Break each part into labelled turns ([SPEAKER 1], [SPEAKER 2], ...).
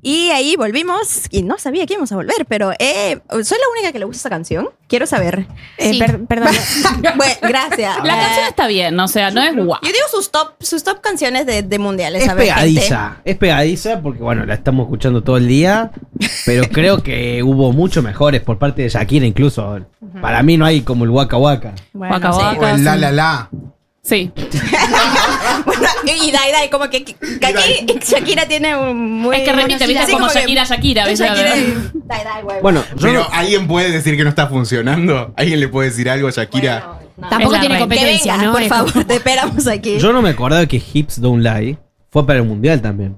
[SPEAKER 1] Y ahí volvimos y no sabía que íbamos a volver, pero ¿soy la única que le gusta esa canción? Quiero saber.
[SPEAKER 2] Sí.
[SPEAKER 3] Perdón.
[SPEAKER 1] Bueno, gracias.
[SPEAKER 2] La canción está bien, o sea, no es guau.
[SPEAKER 1] Yo digo sus top canciones de mundiales.
[SPEAKER 4] Es
[SPEAKER 1] a ver,
[SPEAKER 4] pegadiza, es pegadiza porque, bueno, la estamos escuchando todo el día, pero creo que hubo mucho mejores por parte de Shakira incluso. Para mí no hay como el Waka Waka.
[SPEAKER 1] Bueno,
[SPEAKER 2] Waka
[SPEAKER 1] sí.
[SPEAKER 2] Waka.
[SPEAKER 5] O el la la la.
[SPEAKER 2] Sí.
[SPEAKER 1] Bueno, y Dai, como que aquí Shakira tiene un muy...
[SPEAKER 2] Es que repite, viste,
[SPEAKER 1] Sí,
[SPEAKER 2] como
[SPEAKER 1] que
[SPEAKER 2] Shakira, ¿viste?
[SPEAKER 1] Shakira y Dai, güey.
[SPEAKER 4] Bueno, yo
[SPEAKER 5] Pero
[SPEAKER 4] no-
[SPEAKER 5] ¿alguien puede decir que no está funcionando? ¿Alguien le puede decir algo a Shakira?
[SPEAKER 1] Bueno, no.
[SPEAKER 3] Tampoco
[SPEAKER 2] Es la
[SPEAKER 3] tiene
[SPEAKER 2] reina.
[SPEAKER 1] Que
[SPEAKER 3] competencia,
[SPEAKER 1] venga,
[SPEAKER 3] ¿no?
[SPEAKER 1] por
[SPEAKER 3] Es
[SPEAKER 1] favor,
[SPEAKER 3] como-
[SPEAKER 1] te esperamos aquí.
[SPEAKER 4] yo no me acordaba que Hips Don't Lie fue para el Mundial también.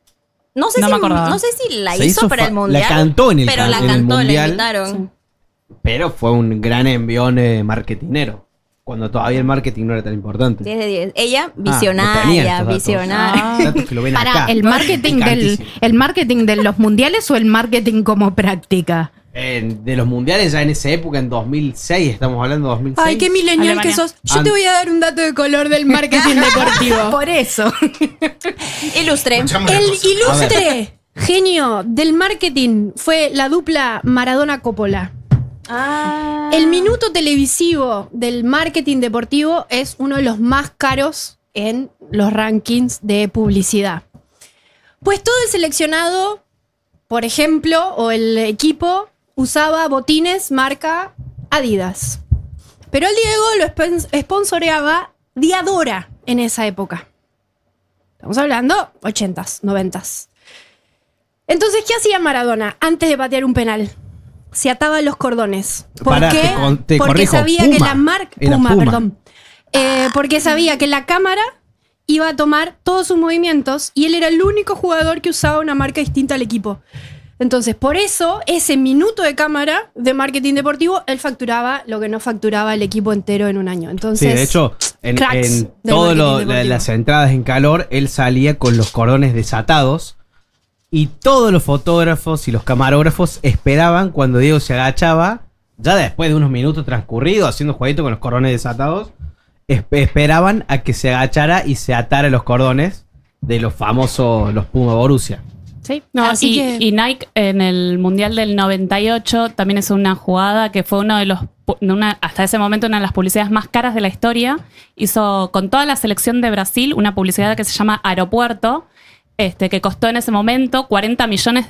[SPEAKER 1] No sé,
[SPEAKER 2] No me acordaba.
[SPEAKER 1] no sé si la
[SPEAKER 4] Se
[SPEAKER 1] hizo
[SPEAKER 4] hizo
[SPEAKER 1] para el mundial.
[SPEAKER 4] la cantó en el
[SPEAKER 1] pero
[SPEAKER 4] can-
[SPEAKER 1] la
[SPEAKER 4] en el
[SPEAKER 1] cantó, la
[SPEAKER 4] mundial.
[SPEAKER 1] invitaron.
[SPEAKER 4] Pero fue un gran envión marketinero. Cuando todavía el marketing no era tan importante.
[SPEAKER 1] 10 de 10. Ella,
[SPEAKER 4] no tenía
[SPEAKER 1] visionaria,
[SPEAKER 4] estos datos.
[SPEAKER 1] visionaria.
[SPEAKER 4] Datos que lo ven
[SPEAKER 3] Para
[SPEAKER 4] acá.
[SPEAKER 3] el marketing de los mundiales o el marketing como práctica.
[SPEAKER 4] De los mundiales ya en esa época, en 2006, estamos hablando de 2006.
[SPEAKER 3] Ay, qué millennial
[SPEAKER 2] Alemania.
[SPEAKER 3] que sos. Yo te voy a dar un dato de color del marketing deportivo. Por eso.
[SPEAKER 1] Ilustre.
[SPEAKER 5] Escuchame una
[SPEAKER 3] El
[SPEAKER 5] cosa.
[SPEAKER 3] ilustre genio del marketing fue la dupla Maradona-Coppola.
[SPEAKER 1] Ah.
[SPEAKER 3] El minuto televisivo del marketing deportivo es uno de los más caros en los rankings de publicidad. Pues todo el seleccionado, por ejemplo, o el equipo, usaba botines marca Adidas. Pero el Diego lo sponsoreaba Diadora en esa época. Estamos hablando 80s, 90s. Entonces, ¿qué hacía Maradona antes de patear un penal? Se ataba los cordones. ¿Por
[SPEAKER 4] Pará,
[SPEAKER 3] qué?
[SPEAKER 4] te
[SPEAKER 3] Porque
[SPEAKER 4] corrijo,
[SPEAKER 3] sabía
[SPEAKER 4] Puma.
[SPEAKER 3] que la marca...
[SPEAKER 4] Era
[SPEAKER 3] Puma,
[SPEAKER 4] Puma.
[SPEAKER 3] perdón. Porque sabía que la cámara iba a tomar todos sus movimientos y él era el único jugador que usaba una marca distinta al equipo. Entonces, por eso, ese minuto de cámara de marketing deportivo, él facturaba lo que no facturaba el equipo entero en un año. Entonces,
[SPEAKER 4] Sí, de hecho, en
[SPEAKER 3] cracks
[SPEAKER 4] en
[SPEAKER 3] del
[SPEAKER 4] todas
[SPEAKER 3] marketing deportivo.
[SPEAKER 4] las entradas en calor, él salía con los cordones desatados y todos los fotógrafos y los camarógrafos esperaban cuando Diego se agachaba, ya después de unos minutos transcurridos, haciendo jueguito con los cordones desatados, esperaban a que se agachara y se atara los cordones de los famosos, los Puma Borussia.
[SPEAKER 3] sí.
[SPEAKER 2] No,
[SPEAKER 3] Así
[SPEAKER 2] y,
[SPEAKER 3] que...
[SPEAKER 2] y Nike en el Mundial del 98 también es una jugada que fue uno de los hasta ese momento una de las publicidades más caras de la historia. Hizo con toda la selección de Brasil una publicidad que se llama Aeropuerto, que costó en ese momento $40 millones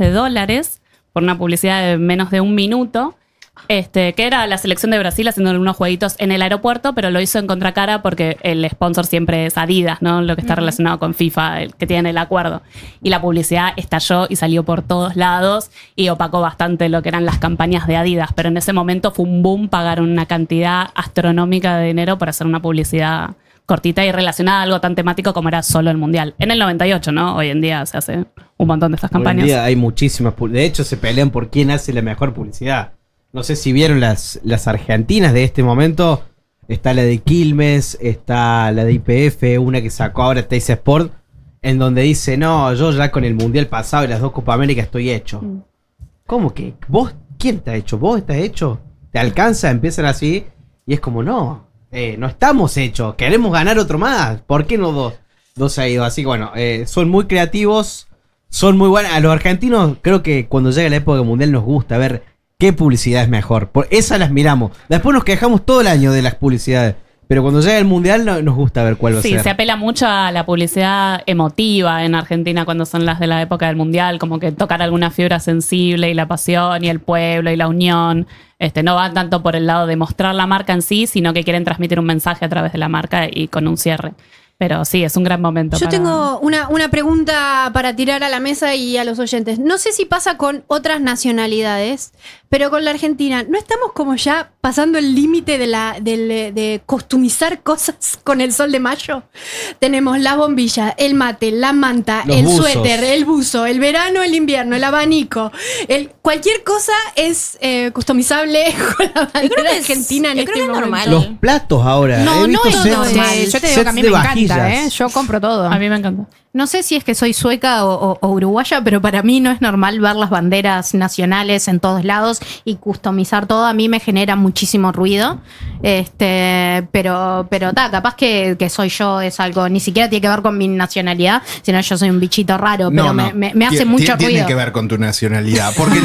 [SPEAKER 2] por una publicidad de menos de un minuto. Que era la selección de Brasil haciendo unos jueguitos en el aeropuerto, pero lo hizo en contracara porque el sponsor siempre es Adidas, ¿no? Lo que está relacionado con FIFA, el que tiene el acuerdo. Y la publicidad estalló y salió por todos lados y opacó bastante lo que eran las campañas de Adidas, pero en ese momento fue un boom, pagaron una cantidad astronómica de dinero por hacer una publicidad cortita y relacionada a algo tan temático como era solo el Mundial. En el 98, ¿no? Hoy en día se hace un montón de estas
[SPEAKER 4] Hoy en
[SPEAKER 2] campañas.
[SPEAKER 4] día hay muchísimas. De hecho, se pelean por quién hace la mejor publicidad. No sé si vieron las argentinas de este momento. Está la de Quilmes, está la de IPF, una que sacó ahora Teis Sport, en donde dice, no, yo ya con el Mundial pasado y las 2 Copa América estoy hecho. ¿Cómo que? ¿Vos? ¿Quién está hecho? ¿Vos estás hecho? ¿Te alcanza? Empiezan así y es como, no estamos hechos, queremos ganar otro más. ¿Por qué no dos ha ido? Así que bueno, son muy creativos, son muy buenos. A los argentinos creo que cuando llega la época mundial nos gusta ver qué publicidad es mejor. Por esas las miramos. Después nos quejamos todo el año de las publicidades. Pero cuando llega el mundial nos gusta ver cuál va a
[SPEAKER 2] Sí,
[SPEAKER 4] ser.
[SPEAKER 2] se apela mucho a la publicidad emotiva en Argentina cuando son las de la época del mundial, como que tocar alguna fibra sensible y la pasión y el pueblo y la unión. No van tanto por el lado de mostrar la marca en sí, sino que quieren transmitir un mensaje a través de la marca y con un cierre. Pero sí, es un gran momento.
[SPEAKER 3] Yo tengo una pregunta para tirar a la mesa y a los oyentes. No sé si pasa con otras nacionalidades, pero con la Argentina, ¿no estamos como ya pasando el límite de costumizar cosas con el sol de mayo? Tenemos la bombilla, el mate, la manta,
[SPEAKER 4] Los
[SPEAKER 3] el
[SPEAKER 4] buzos.
[SPEAKER 3] suéter, el buzo, el verano, el invierno, el abanico. Cualquier cosa es customizable con la bandera argentina en
[SPEAKER 1] yo creo
[SPEAKER 3] este
[SPEAKER 1] que es
[SPEAKER 3] momento.
[SPEAKER 1] normal.
[SPEAKER 4] Los platos ahora.
[SPEAKER 3] No,
[SPEAKER 4] He visto
[SPEAKER 3] no es
[SPEAKER 4] sets-
[SPEAKER 3] normal.
[SPEAKER 6] Yo te digo
[SPEAKER 4] sets
[SPEAKER 6] que a mí
[SPEAKER 4] de
[SPEAKER 6] me
[SPEAKER 4] vajillas.
[SPEAKER 6] encanta, ¿eh? Yo compro todo.
[SPEAKER 2] A mí me encanta.
[SPEAKER 6] No sé si es que soy sueca o uruguaya, pero para mí no es normal ver las banderas nacionales en todos lados y customizar todo. A mí me genera muchísimo ruido. Pero capaz que soy yo, es algo, ni siquiera tiene que ver con mi nacionalidad, sino yo soy un bichito raro, pero me hace mucho ruido.
[SPEAKER 5] Tiene que ver con tu nacionalidad, porque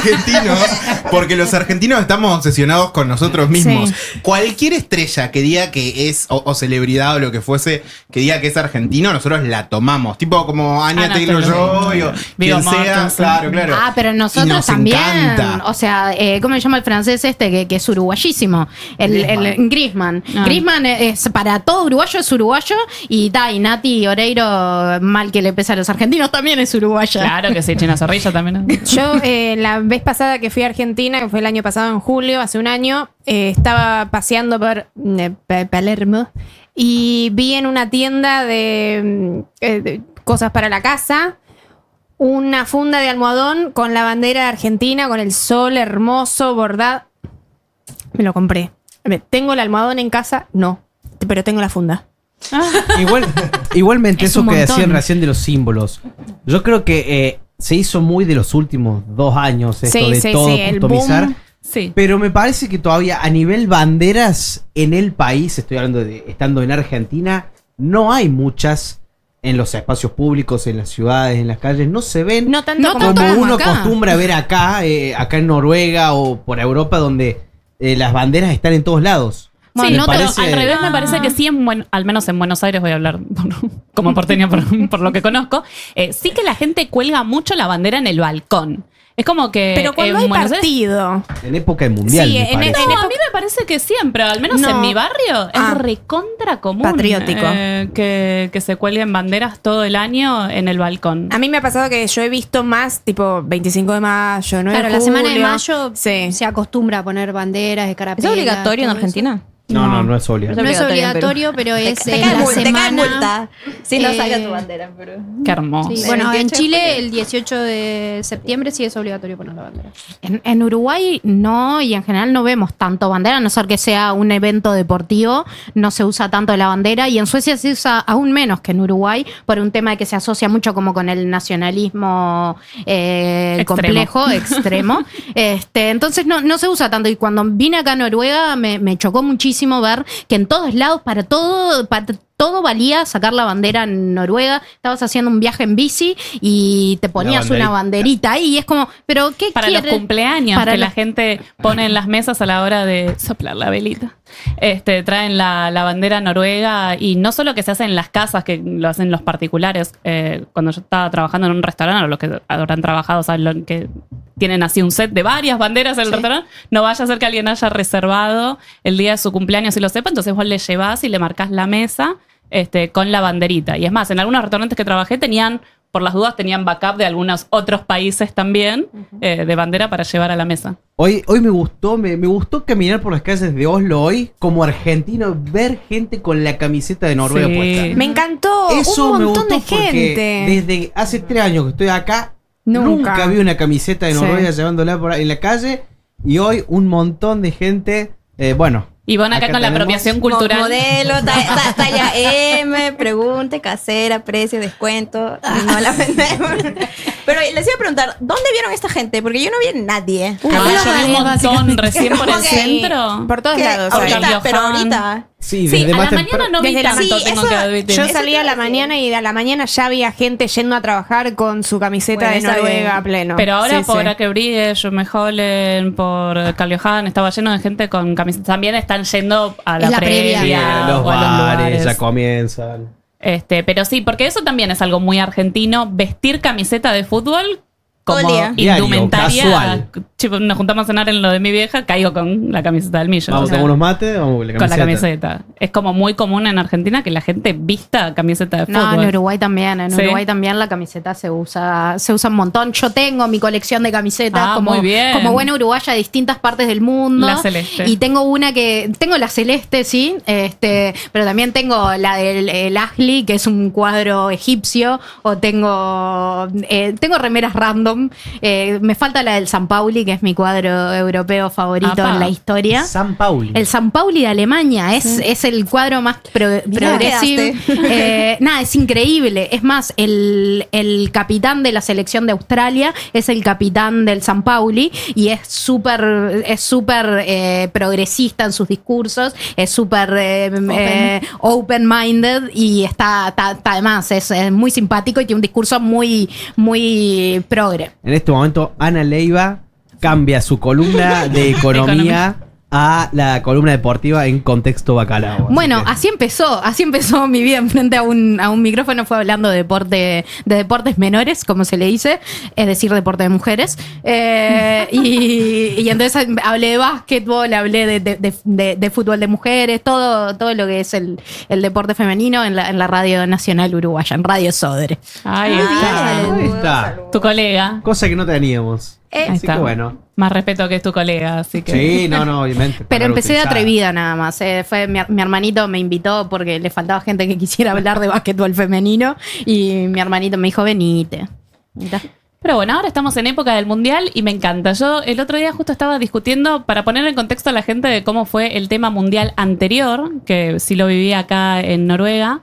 [SPEAKER 5] los argentinos estamos obsesionados con nosotros mismos.
[SPEAKER 6] Sí.
[SPEAKER 5] Cualquier estrella que diga que es, o celebridad o lo que fuese, que diga que es argentino, nosotros la tomamos. Tipo como Anya Taylor-Joy o
[SPEAKER 2] Viggo
[SPEAKER 5] quien sea.
[SPEAKER 2] Mortensen.
[SPEAKER 5] Claro.
[SPEAKER 6] Ah, pero
[SPEAKER 5] Y
[SPEAKER 6] nosotros
[SPEAKER 5] nos
[SPEAKER 6] también.
[SPEAKER 5] encanta.
[SPEAKER 6] O sea, ¿cómo se llama el francés que es uruguayísimo? El Griezmann.
[SPEAKER 2] Ah.
[SPEAKER 6] Griezmann es para todo uruguayo, es uruguayo. Y Nati Oreiro, mal que le pese a los argentinos, también es uruguaya.
[SPEAKER 2] Claro que sí, China Zorrilla también.
[SPEAKER 7] Yo, la vez pasada que fui a Argentina, que fue el año pasado en julio, hace un año, estaba paseando por Palermo y vi en una tienda de cosas para la casa una funda de almohadón con la bandera de Argentina, con el sol hermoso, bordado. Me lo compré. ¿Tengo el almohadón en casa? No, pero tengo la funda.
[SPEAKER 4] Igualmente,
[SPEAKER 6] Es
[SPEAKER 4] eso
[SPEAKER 6] un
[SPEAKER 4] que
[SPEAKER 6] montón.
[SPEAKER 4] decían recién de los símbolos. Yo creo que se hizo muy de los últimos 2 años esto
[SPEAKER 7] Sí,
[SPEAKER 4] de
[SPEAKER 7] sí,
[SPEAKER 4] todo
[SPEAKER 7] sí, el
[SPEAKER 4] customizar.
[SPEAKER 7] boom.
[SPEAKER 2] Sí.
[SPEAKER 4] Pero me parece que todavía a nivel banderas en el país, estoy hablando de estando en Argentina, no hay muchas en los espacios públicos, en las ciudades, en las calles. No se ven
[SPEAKER 7] No tanto
[SPEAKER 6] No
[SPEAKER 7] como
[SPEAKER 6] tanto
[SPEAKER 4] como
[SPEAKER 6] como
[SPEAKER 4] uno
[SPEAKER 6] acá.
[SPEAKER 4] acostumbra a ver acá en Noruega o por Europa, donde las banderas están en todos lados.
[SPEAKER 2] Sí,
[SPEAKER 4] Me
[SPEAKER 2] no, pero
[SPEAKER 4] parece-
[SPEAKER 2] al revés me parece que sí, al menos en Buenos Aires, voy a hablar como porteña por lo que conozco, sí que la gente cuelga mucho la bandera en el balcón. Es como que
[SPEAKER 7] Pero cuando
[SPEAKER 2] en
[SPEAKER 7] hay
[SPEAKER 2] Buenos Aires-
[SPEAKER 7] partido.
[SPEAKER 4] En época de mundial,
[SPEAKER 7] Sí,
[SPEAKER 4] me
[SPEAKER 7] en-
[SPEAKER 4] parece.
[SPEAKER 7] en-
[SPEAKER 2] No, a mí me parece que siempre, al menos
[SPEAKER 7] No.
[SPEAKER 2] en mi barrio,
[SPEAKER 7] Ah.
[SPEAKER 2] es recontra común.
[SPEAKER 1] Patriótico.
[SPEAKER 2] Que se cuelguen banderas todo el año en el balcón.
[SPEAKER 7] A mí me ha pasado que yo he visto más, tipo 25 de mayo, 9
[SPEAKER 3] Claro,
[SPEAKER 7] de
[SPEAKER 3] la semana de
[SPEAKER 7] julio.
[SPEAKER 3] mayo
[SPEAKER 7] Sí.
[SPEAKER 3] se acostumbra a poner banderas,
[SPEAKER 1] ¿Es
[SPEAKER 3] escarapelas.
[SPEAKER 1] obligatorio en
[SPEAKER 3] todo eso.
[SPEAKER 1] Argentina?
[SPEAKER 4] No es obligatorio.
[SPEAKER 3] No es
[SPEAKER 1] obligatorio en
[SPEAKER 3] obligatorio, pero es
[SPEAKER 1] Te
[SPEAKER 3] en
[SPEAKER 1] cae
[SPEAKER 3] la
[SPEAKER 1] multa, te cae
[SPEAKER 3] semana.
[SPEAKER 1] multa si no
[SPEAKER 3] eh,
[SPEAKER 1] sacas tu bandera, pero...
[SPEAKER 2] Qué hermoso.
[SPEAKER 3] Sí,
[SPEAKER 1] El
[SPEAKER 3] bueno, en
[SPEAKER 1] 28 de
[SPEAKER 3] Chile
[SPEAKER 1] julio.
[SPEAKER 3] el 18 de septiembre sí es obligatorio poner la bandera.
[SPEAKER 6] En Uruguay no, y en general no vemos tanto bandera, a no ser que sea un evento deportivo, no se usa tanto la bandera, y en Suecia se usa aún menos que en Uruguay, por un tema de que se asocia mucho como con el nacionalismo
[SPEAKER 2] Extremo.
[SPEAKER 6] complejo, extremo. Entonces no se usa tanto, y cuando vine acá a Noruega me chocó muchísimo ver que en todos lados, para todo valía sacar la bandera en Noruega. Estabas haciendo un viaje en bici y te ponías una banderita ahí, y es como, pero ¿qué
[SPEAKER 2] Para los
[SPEAKER 6] quiere?
[SPEAKER 2] cumpleaños
[SPEAKER 6] Para
[SPEAKER 2] que
[SPEAKER 6] los-
[SPEAKER 2] la gente pone en las mesas a la hora de soplar la velita. Traen la bandera noruega, y no solo que se hace en las casas, que lo hacen los particulares. Cuando yo estaba trabajando en un restaurante, o los que habrán trabajado saben que tienen así un set de varias banderas en el restaurante, no vaya a ser que alguien haya reservado el día de su cumpleaños y lo sepa, entonces vos le llevás y le marcás la mesa con la banderita. Y es más, en algunos restaurantes que trabajé por las dudas, tenían backup de algunos otros países también de bandera para llevar a la mesa.
[SPEAKER 4] Hoy me gustó caminar por las calles de Oslo hoy como argentino, ver gente con la camiseta de Noruega
[SPEAKER 2] Sí.
[SPEAKER 4] puesta.
[SPEAKER 7] Me encantó.
[SPEAKER 4] Eso
[SPEAKER 7] un
[SPEAKER 4] me
[SPEAKER 7] montón
[SPEAKER 4] gustó
[SPEAKER 7] de gente.
[SPEAKER 4] porque desde hace 3 años que estoy acá,
[SPEAKER 7] Nunca.
[SPEAKER 4] nunca vi una camiseta de
[SPEAKER 7] Sí.
[SPEAKER 4] Noruega llevándola por ahí en la calle, y hoy un montón de gente,
[SPEAKER 2] Y van acá con la
[SPEAKER 4] tenemos
[SPEAKER 2] apropiación cultural.
[SPEAKER 1] Modelo, talla M, pregunte, casera, precio, descuento. No la vendemos. Pero les iba a preguntar, ¿dónde vieron esta gente? Porque yo no vi a nadie.
[SPEAKER 2] Yo vi un montón recién por el
[SPEAKER 1] Ok.
[SPEAKER 2] centro.
[SPEAKER 7] Por todos
[SPEAKER 1] ¿Qué?
[SPEAKER 7] lados.
[SPEAKER 1] Ahorita,
[SPEAKER 2] Carlos
[SPEAKER 1] pero
[SPEAKER 2] Han.
[SPEAKER 1] ahorita.
[SPEAKER 4] Sí,
[SPEAKER 2] Sí,
[SPEAKER 4] desde
[SPEAKER 2] a
[SPEAKER 4] más
[SPEAKER 2] la
[SPEAKER 4] temprano.
[SPEAKER 2] mañana no vi
[SPEAKER 7] Desde la-
[SPEAKER 2] tanto,
[SPEAKER 1] sí,
[SPEAKER 2] tengo
[SPEAKER 1] eso-
[SPEAKER 2] que admitir.
[SPEAKER 7] Yo
[SPEAKER 1] Eso
[SPEAKER 7] salí
[SPEAKER 1] te
[SPEAKER 7] a la
[SPEAKER 1] iba a decir.
[SPEAKER 7] mañana y a la mañana ya había gente yendo a trabajar con su camiseta
[SPEAKER 1] Bueno,
[SPEAKER 7] de
[SPEAKER 1] está
[SPEAKER 7] Noruega
[SPEAKER 1] bien.
[SPEAKER 7] a pleno.
[SPEAKER 2] Pero ahora
[SPEAKER 7] Sí,
[SPEAKER 2] por
[SPEAKER 7] sí.
[SPEAKER 2] Akebrige, Jume Hollen, por Carl Johan, estaba lleno de gente con camisetas. También están yendo a la
[SPEAKER 3] Es la
[SPEAKER 2] previa,
[SPEAKER 3] previa.
[SPEAKER 4] Los
[SPEAKER 2] o a los
[SPEAKER 4] bares
[SPEAKER 2] lugares.
[SPEAKER 4] ya comienzan.
[SPEAKER 2] Pero sí, porque eso también es algo muy argentino, vestir camiseta de fútbol
[SPEAKER 1] Todo
[SPEAKER 2] como
[SPEAKER 1] el día.
[SPEAKER 2] indumentaria.
[SPEAKER 4] Diario, casual.
[SPEAKER 2] Tipo, nos juntamos a cenar en lo de mi vieja, caigo con la camiseta del Millo.
[SPEAKER 4] Vamos
[SPEAKER 2] O sea,
[SPEAKER 4] con unos mates, vamos con la
[SPEAKER 2] con la
[SPEAKER 4] camiseta.
[SPEAKER 2] camiseta. Es como muy común en Argentina que la gente vista camiseta de
[SPEAKER 6] No,
[SPEAKER 2] fútbol.
[SPEAKER 6] en Uruguay también. En
[SPEAKER 2] ¿Sí?
[SPEAKER 6] Uruguay también la camiseta se usa un montón. Yo tengo mi colección de camisetas
[SPEAKER 2] Ah,
[SPEAKER 6] como,
[SPEAKER 2] muy bien.
[SPEAKER 6] como buena uruguaya de distintas partes del mundo.
[SPEAKER 2] La celeste.
[SPEAKER 6] Y tengo tengo la celeste, sí, pero también tengo la del el Ahly, que es un cuadro egipcio, o tengo remeras random. Me falta la del San Pauli, que es mi cuadro europeo favorito
[SPEAKER 2] Apa.
[SPEAKER 6] en la historia.
[SPEAKER 4] San Pauli.
[SPEAKER 6] El San Pauli de Alemania es el cuadro más progresivo. Nada, es increíble. Es más, el capitán de la selección de Australia es el capitán del San Pauli y es súper progresista en sus discursos, es súper open-minded y está además es muy simpático y tiene un discurso muy, muy progre.
[SPEAKER 4] En este momento, Ana Leiva cambia su columna de economía a la columna deportiva en contexto bacalao.
[SPEAKER 6] Bueno,
[SPEAKER 4] así
[SPEAKER 6] así empezó mi vida enfrente a un micrófono. Fue hablando de deportes menores, como se le dice, es decir, deporte de mujeres. Y entonces hablé de básquetbol, hablé de fútbol de mujeres, todo lo que es el deporte femenino en la Radio Nacional Uruguaya, en Radio Sodre.
[SPEAKER 2] Ahí está.
[SPEAKER 4] Ahí está.
[SPEAKER 2] Tu colega.
[SPEAKER 4] Cosa que no teníamos.
[SPEAKER 2] Ahí
[SPEAKER 4] Así
[SPEAKER 2] está.
[SPEAKER 4] que bueno.
[SPEAKER 2] Más respeto que es tu colega, así que.
[SPEAKER 4] Sí, no, obviamente.
[SPEAKER 6] Pero
[SPEAKER 4] Palabra
[SPEAKER 6] empecé de
[SPEAKER 4] utilizada.
[SPEAKER 6] atrevida nada más. Fue mi hermanito me invitó porque le faltaba gente que quisiera hablar de básquetbol femenino y mi hermanito me dijo, venite. Mirá.
[SPEAKER 2] Pero bueno, ahora estamos en época del mundial y me encanta. Yo el otro día justo estaba discutiendo, para poner en contexto a la gente de cómo fue el tema mundial anterior, que sí lo viví acá en Noruega.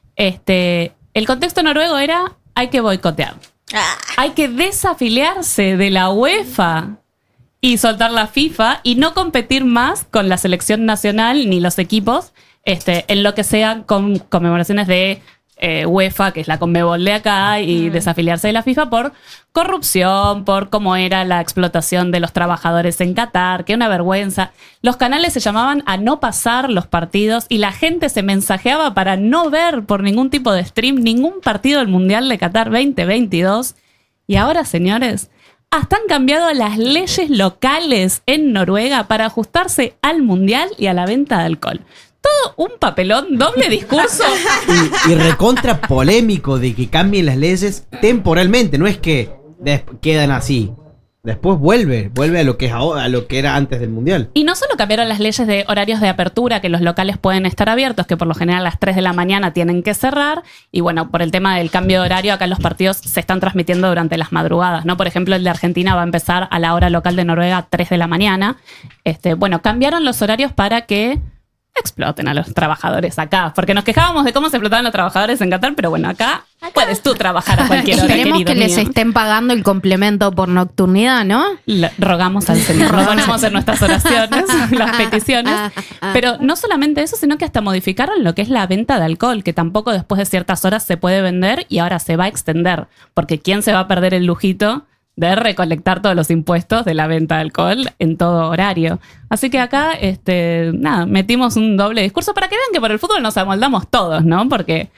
[SPEAKER 2] El contexto noruego era, hay que boicotear. Hay que desafiliarse de la UEFA y soltar la FIFA y no competir más con la selección nacional ni los equipos en lo que sean conmemoraciones de UEFA, que es la Conmebol de acá, y desafiliarse de la FIFA por corrupción, por cómo era la explotación de los trabajadores en Qatar, que una vergüenza. Los canales se llamaban a no pasar los partidos y la gente se mensajeaba para no ver por ningún tipo de stream ningún partido del Mundial de Qatar 2022. Y ahora, señores, hasta han cambiado las leyes locales en Noruega para ajustarse al Mundial y a la venta de alcohol. Todo un papelón, doble discurso.
[SPEAKER 4] Y recontra polémico de que cambien las leyes temporalmente. No es que quedan así. Después vuelve a lo que es ahora, a lo que era antes del mundial.
[SPEAKER 2] Y no solo cambiaron las leyes de horarios de apertura, que los locales pueden estar abiertos, que por lo general a las 3 de la mañana tienen que cerrar. Y bueno, por el tema del cambio de horario, acá los partidos se están transmitiendo durante las madrugadas, ¿no? Por ejemplo, el de Argentina va a empezar a la hora local de Noruega a 3 de la mañana. Bueno, cambiaron los horarios para que exploten a los trabajadores acá, porque nos quejábamos de cómo se explotaban los trabajadores en Qatar, pero bueno, acá puedes tú trabajar a cualquier hora,
[SPEAKER 6] Esperemos
[SPEAKER 2] querido
[SPEAKER 6] que les
[SPEAKER 2] mío.
[SPEAKER 6] estén pagando el complemento por nocturnidad, ¿no?
[SPEAKER 2] Rogamos al Señor, lo ponemos en nuestras oraciones, las peticiones. Pero no solamente eso, sino que hasta modificaron lo que es la venta de alcohol, que tampoco después de ciertas horas se puede vender y ahora se va a extender, porque ¿quién se va a perder el lujito de recolectar todos los impuestos de la venta de alcohol en todo horario? Así que acá, metimos un doble discurso para que vean que por el fútbol nos amoldamos todos, ¿no? Porque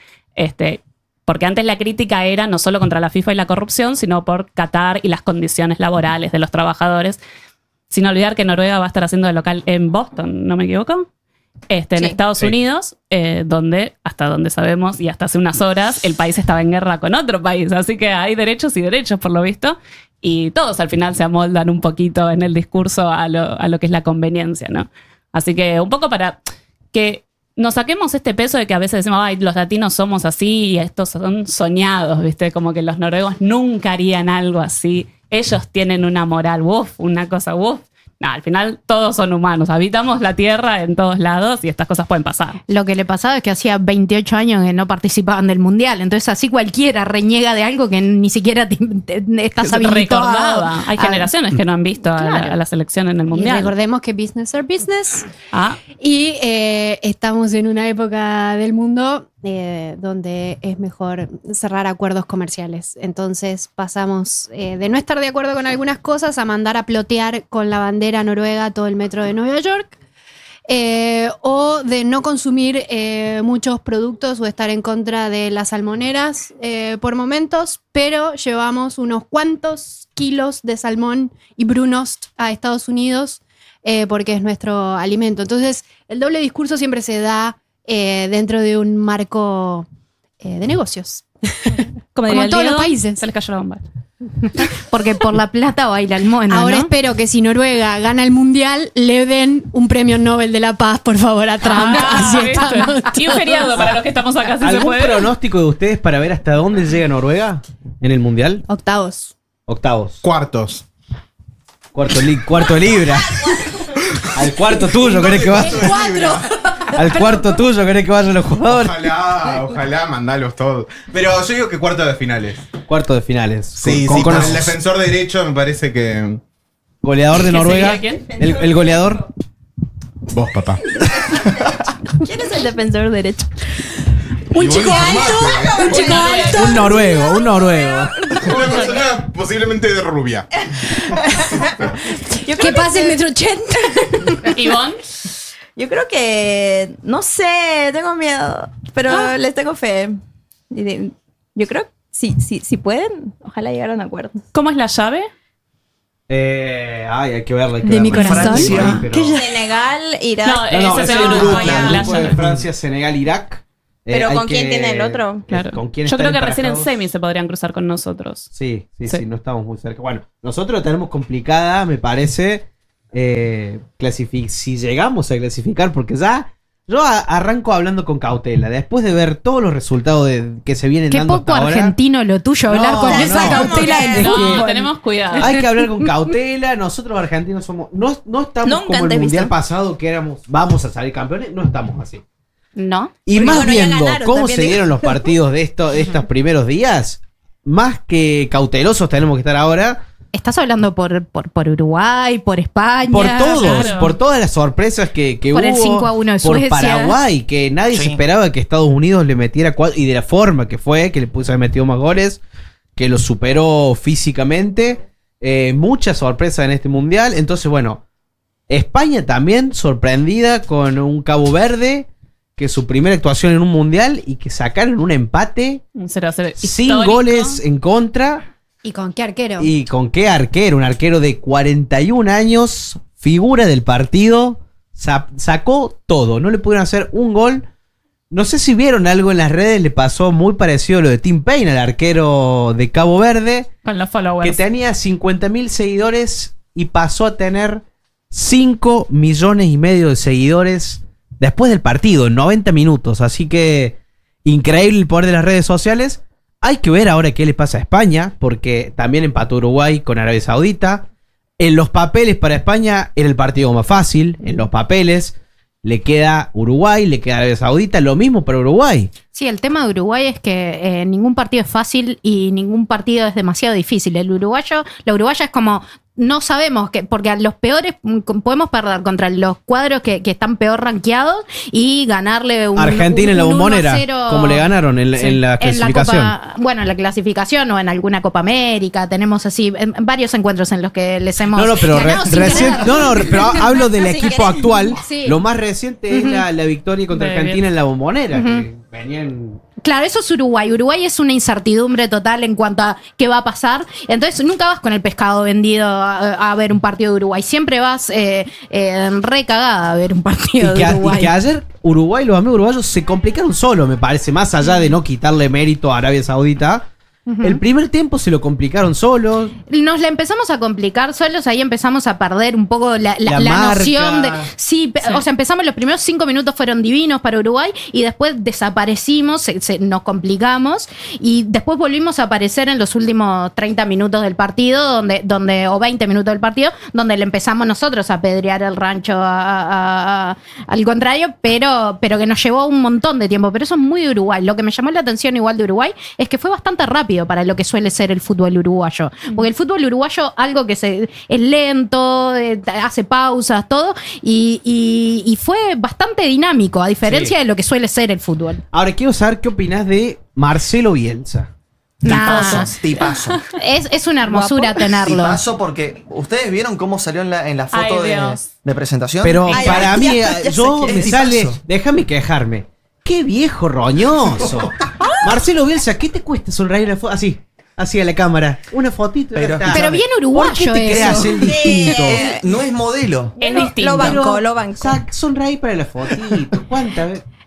[SPEAKER 2] antes la crítica era no solo contra la FIFA y la corrupción, sino por Qatar y las condiciones laborales de los trabajadores. Sin olvidar que Noruega va a estar haciendo de local en Boston, ¿no me equivoco? En Estados Unidos, donde, hasta donde sabemos y hasta hace unas horas, el país estaba en guerra con otro país. Así que hay derechos y derechos, por lo visto. Y todos al final se amoldan un poquito en el discurso a lo que es la conveniencia, ¿no? Así que un poco para que nos saquemos este peso de que a veces decimos, ay, los latinos somos así y estos son soñados, ¿viste? Como que los noruegos nunca harían algo así. Ellos tienen una moral, una cosa, No, al final todos son humanos, habitamos la tierra en todos lados y estas cosas pueden pasar.
[SPEAKER 6] Lo que le pasaba es que hacía 28 años que no participaban del mundial, entonces así cualquiera reniega de algo que ni siquiera estás habilitado.
[SPEAKER 2] Recordaba. Hay generaciones que no han visto a la selección en el
[SPEAKER 3] Y
[SPEAKER 2] mundial.
[SPEAKER 3] recordemos que business are business.
[SPEAKER 2] Ah,
[SPEAKER 3] Y estamos en una época del mundo donde es mejor cerrar acuerdos comerciales. Entonces pasamos de no estar de acuerdo con algunas cosas a mandar a plotear con la bandera noruega todo el metro de Nueva York. O de no consumir muchos productos o estar en contra de las salmoneras por momentos, pero llevamos unos cuantos kilos de salmón y brunost a Estados Unidos porque es nuestro alimento. Entonces, el doble discurso siempre se da dentro de un marco de negocios.
[SPEAKER 2] como
[SPEAKER 3] Como
[SPEAKER 2] diría
[SPEAKER 3] en
[SPEAKER 2] el
[SPEAKER 3] todos los
[SPEAKER 2] Diego,
[SPEAKER 3] países.
[SPEAKER 2] se les cayó la bomba.
[SPEAKER 6] Porque por la plata baila el mono,
[SPEAKER 3] Ahora
[SPEAKER 6] ¿no?
[SPEAKER 3] espero que si Noruega gana el mundial, le den un premio Nobel de la Paz, por favor, a Trump. Así estamos
[SPEAKER 2] Y un feriado para los que estamos acá, si se
[SPEAKER 4] ¿Algún
[SPEAKER 2] puede.
[SPEAKER 4] pronóstico de ustedes para ver hasta dónde llega Noruega en el mundial?
[SPEAKER 3] Octavos.
[SPEAKER 4] Octavos.
[SPEAKER 5] Cuartos.
[SPEAKER 4] Cuarto de libra. Al cuarto tuyo querés que vaya.
[SPEAKER 3] 4.
[SPEAKER 4] Al cuarto tuyo querés que vayan los jugadores.
[SPEAKER 5] Ojalá, mandalos todos. Pero yo digo que cuarto de finales.
[SPEAKER 4] Cuarto de finales.
[SPEAKER 5] Sí, con el defensor derecho me parece que...
[SPEAKER 4] Goleador de
[SPEAKER 2] ¿Qué
[SPEAKER 4] Noruega.
[SPEAKER 2] sería quién?
[SPEAKER 4] El goleador.
[SPEAKER 5] Vos, papá.
[SPEAKER 1] ¿Quién es el defensor derecho?
[SPEAKER 3] Un chico alto. Un chico alto.
[SPEAKER 4] Un noruego.
[SPEAKER 5] Una persona posiblemente de rubia.
[SPEAKER 3] Que pase el 1,80 m.
[SPEAKER 2] Ivonne.
[SPEAKER 1] Yo creo que, no sé, tengo miedo, pero les tengo fe. Yo creo que si pueden, ojalá llegar a un acuerdo.
[SPEAKER 2] ¿Cómo es la llave?
[SPEAKER 4] Hay que verla.
[SPEAKER 3] De mi corazón.
[SPEAKER 1] Senegal, Irak.
[SPEAKER 2] No, ese es el
[SPEAKER 4] el
[SPEAKER 2] grupo.
[SPEAKER 4] grupo
[SPEAKER 2] La
[SPEAKER 4] de
[SPEAKER 2] llave.
[SPEAKER 4] Francia, Senegal, Irak.
[SPEAKER 1] Pero
[SPEAKER 4] Hay
[SPEAKER 1] ¿con quién tiene el otro?
[SPEAKER 2] Claro.
[SPEAKER 4] ¿Con quién
[SPEAKER 2] Yo creo
[SPEAKER 4] están
[SPEAKER 2] que recién en
[SPEAKER 4] emparejados?
[SPEAKER 2] semi se podrían cruzar con nosotros.
[SPEAKER 4] Sí,
[SPEAKER 2] Sí.
[SPEAKER 4] no estamos muy cerca. Bueno, nosotros la tenemos complicada, me parece. Si llegamos a clasificar, porque ya yo arranco hablando con cautela. Después de ver todos los resultados que se vienen
[SPEAKER 6] Qué
[SPEAKER 4] dando
[SPEAKER 6] poco
[SPEAKER 4] hasta ahora,
[SPEAKER 6] argentino lo tuyo, hablar
[SPEAKER 4] No,
[SPEAKER 6] con
[SPEAKER 4] no,
[SPEAKER 6] esa
[SPEAKER 4] no.
[SPEAKER 6] cautela del
[SPEAKER 2] No,
[SPEAKER 6] fútbol.
[SPEAKER 2] tenemos cuidado.
[SPEAKER 4] hay que hablar con cautela. Nosotros argentinos somos. No estamos
[SPEAKER 1] Nunca
[SPEAKER 4] como el
[SPEAKER 1] antes
[SPEAKER 4] mundial
[SPEAKER 1] visto.
[SPEAKER 4] pasado que éramos. Vamos a salir campeones. No estamos así.
[SPEAKER 6] ¿No?
[SPEAKER 4] Y
[SPEAKER 1] Porque
[SPEAKER 4] más
[SPEAKER 1] bueno, ya
[SPEAKER 4] viendo
[SPEAKER 1] ganaron,
[SPEAKER 4] cómo
[SPEAKER 1] también
[SPEAKER 4] se
[SPEAKER 1] digo.
[SPEAKER 4] dieron los partidos de estos primeros días, más que cautelosos tenemos que estar ahora.
[SPEAKER 6] Estás hablando por Uruguay, por España.
[SPEAKER 4] Por todos,
[SPEAKER 2] claro.
[SPEAKER 4] por todas las sorpresas que
[SPEAKER 6] Por el
[SPEAKER 4] hubo.
[SPEAKER 6] 5-1 de
[SPEAKER 4] por
[SPEAKER 6] Suecia.
[SPEAKER 4] Paraguay, que nadie se esperaba que Estados Unidos le metiera 4, y de la forma que fue, que le puso haber metido más goles, que lo superó físicamente. Mucha sorpresa en este mundial. Entonces, bueno, España también sorprendida con un Cabo Verde, que es su primera actuación en un mundial y que sacaron un empate
[SPEAKER 2] Un 0-0
[SPEAKER 4] sin
[SPEAKER 2] histórico.
[SPEAKER 4] goles en contra.
[SPEAKER 3] ¿Y con qué arquero?
[SPEAKER 4] ¿Y con qué arquero? Un arquero de 41 años, figura del partido, sacó todo. No le pudieron hacer un gol. No sé si vieron algo en las redes, le pasó muy parecido a lo de Tim Payne, al arquero de Cabo Verde,
[SPEAKER 2] Con los
[SPEAKER 4] que
[SPEAKER 2] followers.
[SPEAKER 4] tenía 50.000 seguidores y pasó a tener 5 millones y medio de seguidores después del partido, en 90 minutos. Así que increíble el poder de las redes sociales. Hay que ver ahora qué le pasa a España, porque también empató Uruguay con Arabia Saudita. En los papeles para España era el partido más fácil. En los papeles le queda Uruguay, le queda Arabia Saudita. Lo mismo para Uruguay.
[SPEAKER 6] Sí, el tema de Uruguay es que ningún partido es fácil y ningún partido es demasiado difícil. La uruguaya es como, no sabemos, porque a los peores podemos perder contra los cuadros que están peor rankeados y ganarle un
[SPEAKER 4] Argentina en la
[SPEAKER 6] un
[SPEAKER 4] Bombonera,
[SPEAKER 6] 1-0.
[SPEAKER 4] como le ganaron en la clasificación.
[SPEAKER 6] En la clasificación o en alguna Copa América. Tenemos así varios encuentros en los que les hemos
[SPEAKER 4] Pero
[SPEAKER 6] ganado sin
[SPEAKER 4] recién,
[SPEAKER 6] querer.
[SPEAKER 4] pero hablo del
[SPEAKER 1] Sin
[SPEAKER 4] equipo
[SPEAKER 1] querer.
[SPEAKER 4] actual.
[SPEAKER 6] Sí.
[SPEAKER 4] Lo más reciente es la victoria contra
[SPEAKER 2] De
[SPEAKER 4] Argentina
[SPEAKER 2] bien.
[SPEAKER 4] en la Bombonera, que venían.
[SPEAKER 6] Claro, eso es Uruguay. Uruguay es una incertidumbre total en cuanto a qué va a pasar. Entonces, nunca vas con el pescado vendido a ver un partido de Uruguay. Siempre vas recagada a ver un partido de Uruguay.
[SPEAKER 4] Y que ayer Uruguay, los amigos uruguayos se complicaron solo, me parece, más allá de no quitarle mérito a Arabia Saudita. El primer tiempo se lo complicaron solos.
[SPEAKER 6] Nos la empezamos a complicar solos, ahí empezamos a perder un poco la
[SPEAKER 4] marca.
[SPEAKER 6] noción de... Sí, o sea, empezamos, los primeros 5 minutos fueron divinos para Uruguay y después desaparecimos, nos complicamos y después volvimos a aparecer en los últimos 30 minutos del partido, o 20 minutos del partido, donde le empezamos nosotros a pedrear el rancho al contrario, pero que nos llevó un montón de tiempo. Pero eso es muy de Uruguay. Lo que me llamó la atención igual de Uruguay es que fue bastante rápido para lo que suele ser el fútbol uruguayo. Porque el fútbol uruguayo, algo que es lento, hace pausas, todo, y fue bastante dinámico, a diferencia de lo que suele ser el fútbol.
[SPEAKER 4] Ahora quiero saber qué opinás de Marcelo Bielsa.
[SPEAKER 8] Tipazo.
[SPEAKER 6] Es una hermosura tenerlo.
[SPEAKER 8] Tipazo porque ustedes vieron cómo salió en la foto
[SPEAKER 2] Ay, Dios.
[SPEAKER 8] de presentación.
[SPEAKER 4] Pero
[SPEAKER 1] Ay,
[SPEAKER 4] para
[SPEAKER 1] ay,
[SPEAKER 4] mí,
[SPEAKER 1] ya
[SPEAKER 4] yo
[SPEAKER 8] sé
[SPEAKER 4] me
[SPEAKER 8] quién.
[SPEAKER 4] sale.
[SPEAKER 8] Tipazo.
[SPEAKER 4] Déjame quejarme. ¡Qué viejo roñoso! Marcelo Bielsa, ¿qué te cuesta sonreír la foto? Así a la cámara. Una fotito. y ya está.
[SPEAKER 6] Pero bien
[SPEAKER 4] ¿Por qué
[SPEAKER 6] uruguayo
[SPEAKER 4] te creas
[SPEAKER 6] eso.
[SPEAKER 4] el distinto?
[SPEAKER 8] No es modelo.
[SPEAKER 2] Es distinto.
[SPEAKER 1] Lo banco, lo banco.
[SPEAKER 4] Sonreí para la fotito. ¿Cuántas veces?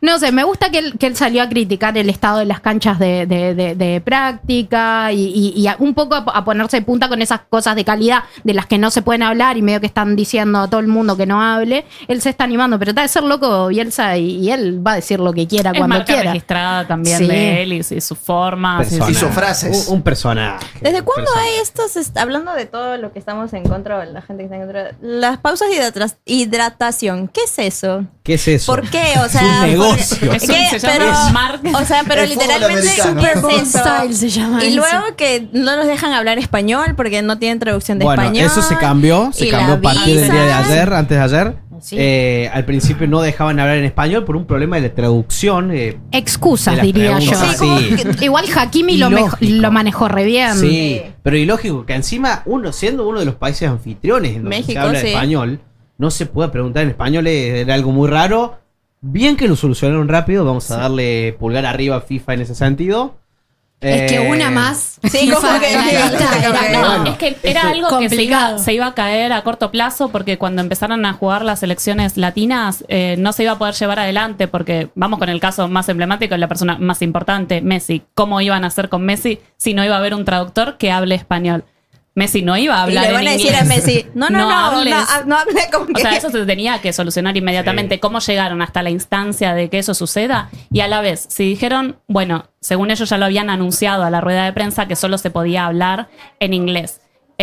[SPEAKER 6] No sé, me gusta que él salió a criticar el estado de las canchas de práctica y un poco a ponerse de punta con esas cosas de calidad de las que no se pueden hablar y medio que están diciendo a todo el mundo que no hable. Él se está animando, pero está de ser loco Bielsa y él va a decir lo que quiera
[SPEAKER 2] Es
[SPEAKER 6] cuando
[SPEAKER 2] marca
[SPEAKER 6] quiera.
[SPEAKER 2] registrada también
[SPEAKER 6] Sí.
[SPEAKER 2] de él y su forma.
[SPEAKER 4] Persona.
[SPEAKER 8] Y sus frases.
[SPEAKER 4] Un personaje.
[SPEAKER 1] ¿Desde cuándo
[SPEAKER 4] Personaje.
[SPEAKER 1] hay estos, hablando de todo lo que estamos en contra, o la gente que está en contra, las pausas de hidratación? ¿Qué es eso?
[SPEAKER 4] ¿Qué es eso?
[SPEAKER 1] ¿Por qué? O sea,
[SPEAKER 4] es un negocio.
[SPEAKER 1] porque-
[SPEAKER 2] Es un-
[SPEAKER 1] ¿qué?
[SPEAKER 2] se llama
[SPEAKER 1] Pero-
[SPEAKER 2] marketing.
[SPEAKER 1] o sea, pero
[SPEAKER 8] El fútbol
[SPEAKER 1] literalmente,
[SPEAKER 8] americano.
[SPEAKER 1] ¿qué es
[SPEAKER 3] Super Bowl
[SPEAKER 1] eso?
[SPEAKER 3] style se llama
[SPEAKER 1] Y
[SPEAKER 3] eso.
[SPEAKER 1] luego que no nos dejan hablar español porque no tienen traducción de
[SPEAKER 4] Bueno,
[SPEAKER 1] español.
[SPEAKER 4] eso se cambió
[SPEAKER 1] y la
[SPEAKER 4] a partir del día de
[SPEAKER 1] visa.
[SPEAKER 4] ayer, antes de ayer.
[SPEAKER 6] Sí.
[SPEAKER 4] Al principio no dejaban hablar en español por un problema de la traducción.
[SPEAKER 6] Excusas,
[SPEAKER 4] De las
[SPEAKER 6] diría yo.
[SPEAKER 4] preguntas, sí.
[SPEAKER 6] Igual Hakimi
[SPEAKER 4] Ilógico.
[SPEAKER 6] lo manejó re bien.
[SPEAKER 4] Sí, pero ilógico que encima siendo uno de los países anfitriones en donde
[SPEAKER 1] México,
[SPEAKER 4] se habla
[SPEAKER 1] sí.
[SPEAKER 4] español, no se puede preguntar en español, era algo muy raro. Bien que lo solucionaron rápido, vamos a darle pulgar arriba a FIFA en ese sentido.
[SPEAKER 3] Es que una más.
[SPEAKER 1] Sí, como que-
[SPEAKER 3] la lista era
[SPEAKER 2] No,
[SPEAKER 3] como-
[SPEAKER 4] bueno,
[SPEAKER 2] es que
[SPEAKER 4] esto
[SPEAKER 2] era algo que
[SPEAKER 3] complicado.
[SPEAKER 2] se iba a caer a corto plazo porque cuando empezaron a jugar las selecciones latinas no se iba a poder llevar adelante porque vamos con el caso más emblemático, la persona más importante, Messi. ¿Cómo iban a hacer con Messi si no iba a haber un traductor que hable español? Messi no iba a
[SPEAKER 1] Y
[SPEAKER 2] hablar
[SPEAKER 1] le van
[SPEAKER 2] en
[SPEAKER 1] a decir
[SPEAKER 2] inglés.
[SPEAKER 1] a Messi, no
[SPEAKER 2] hables.
[SPEAKER 1] hable como
[SPEAKER 2] O
[SPEAKER 1] que...
[SPEAKER 2] sea, eso se tenía que solucionar inmediatamente.
[SPEAKER 4] Sí.
[SPEAKER 2] ¿Cómo llegaron hasta la instancia de que eso suceda? Y a la vez, si dijeron, bueno, según ellos ya lo habían anunciado a la rueda de prensa que solo se podía hablar en inglés.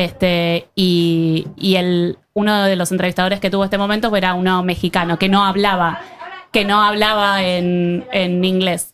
[SPEAKER 2] Y uno de los entrevistadores que tuvo este momento era uno mexicano que no hablaba en inglés.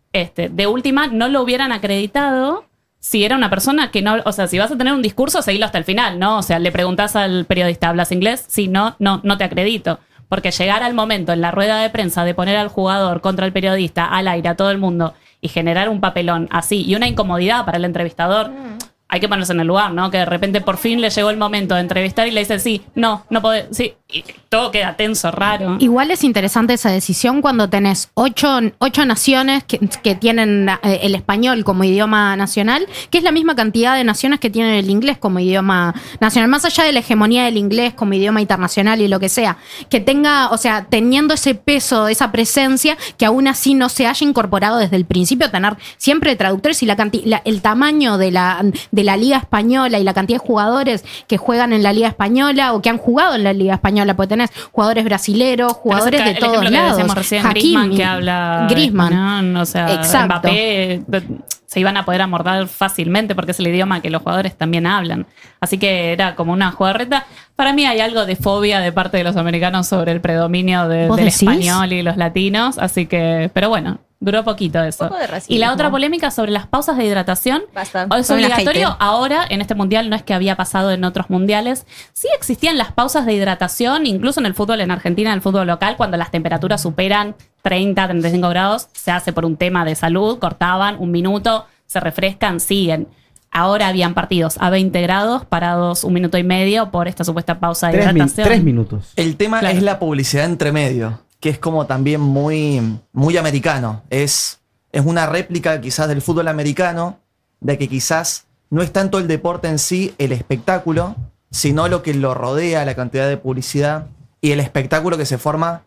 [SPEAKER 2] De última, no lo hubieran acreditado si era una persona que no, o sea, si vas a tener un discurso, seguilo hasta el final, ¿no? O sea, le preguntás al periodista, ¿hablas inglés? Si no te acredito. Porque llegar al momento en la rueda de prensa de poner al jugador contra el periodista, al aire, a todo el mundo, y generar un papelón así, y una incomodidad para el entrevistador, hay que ponerse en el lugar, ¿no? Que de repente por fin le llegó el momento de entrevistar y le dice, sí, no podés, sí, y todo queda tenso, raro.
[SPEAKER 6] Igual es interesante esa decisión cuando tenés ocho naciones que tienen el español como idioma nacional, que es la misma cantidad de naciones que tienen el inglés como idioma nacional, más allá de la hegemonía del inglés como idioma internacional y lo que sea, que tenga, o sea, teniendo ese peso, esa presencia, que aún así no se haya incorporado desde el principio, tener siempre traductores y el tamaño de la Liga Española y la cantidad de jugadores que juegan en la Liga Española o que han jugado en la Liga Española, porque tenés jugadores brasileros, jugadores de
[SPEAKER 2] el
[SPEAKER 6] todos
[SPEAKER 2] ejemplo que
[SPEAKER 6] lados.
[SPEAKER 2] decíamos recién,
[SPEAKER 6] Hakimi,
[SPEAKER 2] Griezmann, que habla
[SPEAKER 6] Griezmann.
[SPEAKER 2] español, o sea,
[SPEAKER 6] Exacto.
[SPEAKER 2] Mbappé, se iban a poder amordar fácilmente porque es el idioma que los jugadores también hablan. Así que era como una jugarreta. Para mí hay algo de fobia de parte de los americanos sobre el predominio
[SPEAKER 6] ¿Vos
[SPEAKER 2] del
[SPEAKER 6] decís?
[SPEAKER 2] español y los latinos, así que, pero bueno, duró poquito eso.
[SPEAKER 1] Un poco de racismo.
[SPEAKER 2] Y la otra polémica sobre las pausas de hidratación.
[SPEAKER 1] Basta.
[SPEAKER 2] Es
[SPEAKER 1] Son una
[SPEAKER 2] obligatorio
[SPEAKER 1] hater.
[SPEAKER 2] ahora en este mundial, no es que había pasado en otros mundiales. Sí existían las pausas de hidratación, incluso en el fútbol en Argentina, en el fútbol local, cuando las temperaturas superan 30, 35 grados, se hace por un tema de salud, cortaban un minuto, se refrescan, siguen. Ahora habían partidos a 20 grados, parados un minuto y medio por esta supuesta pausa de hidratación.
[SPEAKER 4] 3 minutos.
[SPEAKER 8] El tema
[SPEAKER 2] Claro.
[SPEAKER 8] es la publicidad entre medio, que es como también muy, muy americano. Es una réplica quizás del fútbol americano, de que quizás no es tanto el deporte en sí, el espectáculo, sino lo que lo rodea, la cantidad de publicidad y el espectáculo que se forma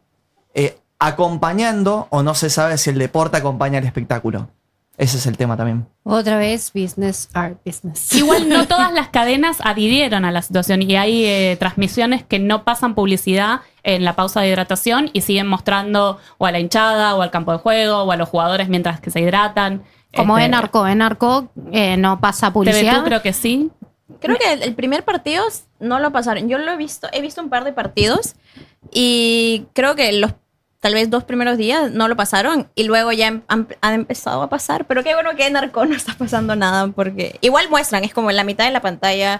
[SPEAKER 8] acompañando, o no se sabe si el deporte acompaña al espectáculo. Ese es el tema también.
[SPEAKER 3] Otra vez, business are business.
[SPEAKER 2] Igual no todas las cadenas adhirieron a la situación y hay transmisiones que no pasan publicidad en la pausa de hidratación y siguen mostrando o a la hinchada o al campo de juego o a los jugadores mientras que se hidratan.
[SPEAKER 6] Como en Arco no pasa publicidad.
[SPEAKER 2] TVTU creo que sí.
[SPEAKER 1] Creo que el primer partido no lo pasaron. Yo lo he visto un par de partidos y creo que los tal vez 2 primeros días no lo pasaron y luego ya han empezado a pasar. Pero qué bueno que en Arco no está pasando nada porque igual muestran, es como en la mitad de la pantalla.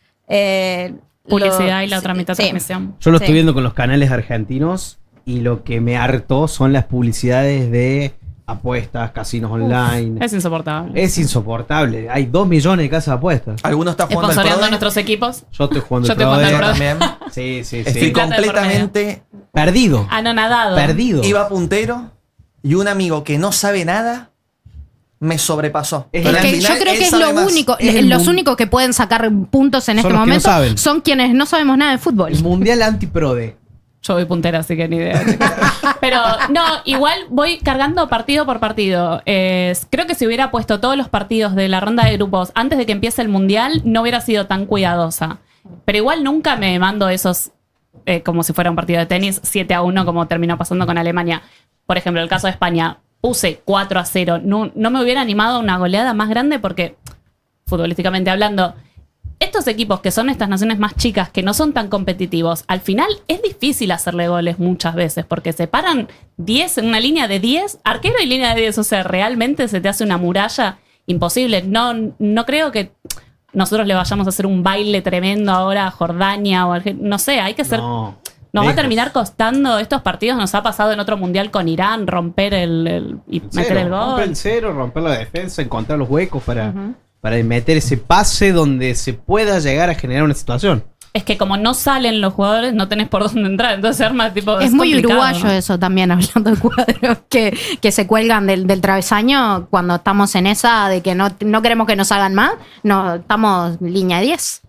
[SPEAKER 2] Publicidad y la otra mitad
[SPEAKER 1] sí.
[SPEAKER 2] transmisión.
[SPEAKER 4] Yo lo
[SPEAKER 1] Sí.
[SPEAKER 4] estoy viendo con los canales argentinos y lo que me hartó son las publicidades de apuestas, casinos online.
[SPEAKER 2] Es insoportable.
[SPEAKER 4] Es insoportable. Hay 2 millones de casas de apuestas.
[SPEAKER 8] ¿Alguno está jugando al
[SPEAKER 2] Sponsoreando a
[SPEAKER 8] PRODE?
[SPEAKER 2] nuestros equipos.
[SPEAKER 4] Yo estoy jugando
[SPEAKER 2] Yo
[SPEAKER 4] el
[SPEAKER 2] estoy jugando
[SPEAKER 4] PRODE.
[SPEAKER 2] al
[SPEAKER 8] Yo
[SPEAKER 2] PRODE.
[SPEAKER 8] también.
[SPEAKER 4] Sí, sí,
[SPEAKER 8] Estoy
[SPEAKER 4] sí.
[SPEAKER 2] plata de por
[SPEAKER 8] completamente...
[SPEAKER 4] Perdido.
[SPEAKER 2] Anonadado.
[SPEAKER 4] Perdido.
[SPEAKER 8] Iba puntero y un amigo que no sabe nada me sobrepasó.
[SPEAKER 4] Es
[SPEAKER 8] Pero
[SPEAKER 6] Es
[SPEAKER 8] al
[SPEAKER 6] que yo
[SPEAKER 8] final
[SPEAKER 6] creo
[SPEAKER 8] él
[SPEAKER 6] que es
[SPEAKER 8] sabe
[SPEAKER 6] lo
[SPEAKER 8] más.
[SPEAKER 6] único,
[SPEAKER 4] Es el
[SPEAKER 6] los
[SPEAKER 4] mun-
[SPEAKER 6] únicos que pueden sacar puntos en
[SPEAKER 4] Son
[SPEAKER 6] este
[SPEAKER 4] los que no
[SPEAKER 6] momento
[SPEAKER 4] saben.
[SPEAKER 6] son quienes no sabemos nada de fútbol.
[SPEAKER 4] El mundial anti-prode.
[SPEAKER 2] Yo voy puntera, así que ni idea. chicos. Pero no, igual voy cargando partido por partido. Creo que si hubiera puesto todos los partidos de la ronda de grupos antes de que empiece el Mundial, no hubiera sido tan cuidadosa. Pero igual nunca me mando esos, como si fuera un partido de tenis, 7-1, como terminó pasando con Alemania. Por ejemplo, el caso de España, puse 4-0. No me hubiera animado a una goleada más grande porque, futbolísticamente hablando, estos equipos que son estas naciones más chicas, que no son tan competitivos, al final es difícil hacerle goles muchas veces, porque se paran 10 en una línea de 10, arquero y línea de 10, o sea, realmente se te hace una muralla imposible. No creo que nosotros le vayamos a hacer un baile tremendo ahora a Jordania o Argentina, no sé, hay que hacer...
[SPEAKER 4] No,
[SPEAKER 2] Nos va a
[SPEAKER 4] lejos.
[SPEAKER 2] terminar costando estos partidos, nos ha pasado en otro mundial con Irán, romper y meter el gol.
[SPEAKER 4] Romper el cero, romper la defensa, encontrar los huecos para meter ese pase donde se pueda llegar a generar una situación.
[SPEAKER 2] Es que como no salen los jugadores, no tenés por dónde entrar. Entonces se arma tipo.
[SPEAKER 6] Es muy
[SPEAKER 2] complicado,
[SPEAKER 6] uruguayo
[SPEAKER 2] ¿no?
[SPEAKER 6] eso también, hablando de cuadros que se cuelgan del travesaño cuando estamos en esa de que no queremos que nos hagan más. No, estamos línea 10.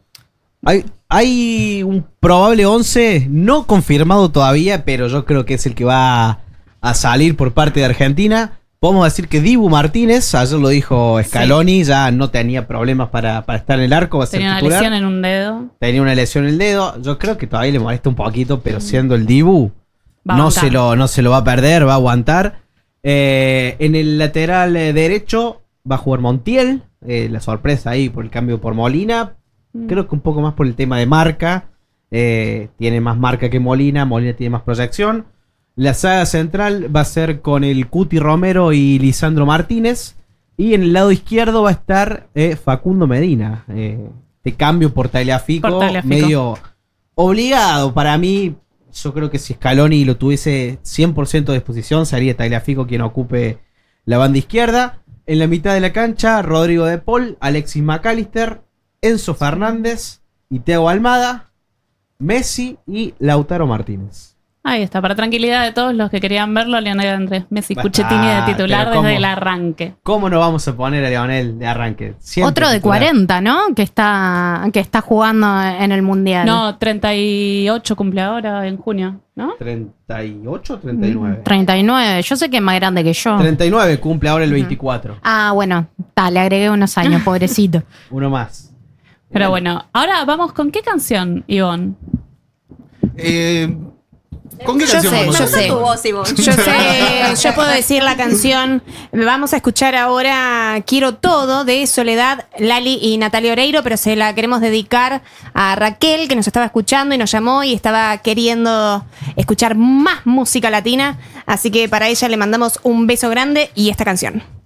[SPEAKER 4] Hay un probable 11 no confirmado todavía, pero yo creo que es el que va a salir por parte de Argentina. Podemos decir que Dibu Martínez, ayer lo dijo Scaloni, ya no tenía problemas para estar en el arco, va a ser
[SPEAKER 2] Tenía una
[SPEAKER 4] titular.
[SPEAKER 2] lesión en un dedo.
[SPEAKER 4] Tenía una lesión en el dedo. Yo creo que todavía le molesta un poquito, pero siendo el Dibu,
[SPEAKER 2] Va a
[SPEAKER 4] no
[SPEAKER 2] aguantar.
[SPEAKER 4] se lo va a perder, va a aguantar. En el lateral derecho va a jugar Montiel. La sorpresa ahí por el cambio por Molina. Creo que un poco más por el tema de marca. Tiene más marca que Molina. Molina tiene más proyección. La saga central va a ser con el Cuti Romero y Lisandro Martínez. Y en el lado izquierdo va a estar Facundo Medina. De cambio por Tagliafico, medio obligado para mí. Yo creo que si Scaloni lo tuviese 100% de disposición, sería Tagliafico quien ocupe la banda izquierda. En la mitad de la cancha, Rodrigo de Paul, Alexis McAllister, Enzo Fernández y Thiago Almada, Messi y Lautaro Martínez.
[SPEAKER 2] Ahí está, para tranquilidad de todos los que querían verlo, Lionel Andrés Messi
[SPEAKER 4] Basta,
[SPEAKER 2] Cucchettini de titular
[SPEAKER 4] pero ¿cómo?
[SPEAKER 2] desde el arranque.
[SPEAKER 4] ¿Cómo no vamos a poner a Lionel de arranque? Siempre
[SPEAKER 6] Otro de
[SPEAKER 4] titular.
[SPEAKER 6] 40, ¿no? Que está jugando en el Mundial.
[SPEAKER 2] No, 38 cumple ahora en junio, ¿no?
[SPEAKER 4] 38 o 39.
[SPEAKER 6] 39. Yo sé que es más grande que yo.
[SPEAKER 4] 39 cumple ahora el 24.
[SPEAKER 6] Ah, bueno, le agregué unos años, pobrecito.
[SPEAKER 4] Uno más.
[SPEAKER 2] Pero bueno, ahora vamos con qué canción, Ivonne.
[SPEAKER 5] ¿Con qué
[SPEAKER 7] Yo
[SPEAKER 5] canción
[SPEAKER 7] sé,
[SPEAKER 5] vamos
[SPEAKER 7] yo
[SPEAKER 5] a
[SPEAKER 7] sé.
[SPEAKER 5] hacer?
[SPEAKER 1] Tu voz, Ivonne.
[SPEAKER 7] Yo sé, yo puedo decir la canción. Vamos a escuchar ahora Quiero Todo de Soledad, Lali y Natalia Oreiro, pero se la queremos dedicar a Raquel, que nos estaba escuchando y nos llamó y estaba queriendo escuchar más música latina. Así que para ella le mandamos un beso grande y esta canción.